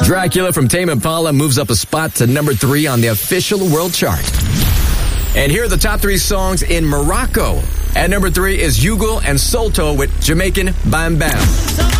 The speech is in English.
Dracula from Tame Impala moves up a spot to number 3 on the official world chart. And here are the top 3 songs in Morocco. At number 3 is Hugo and Solto with Jamaican Bam Bam.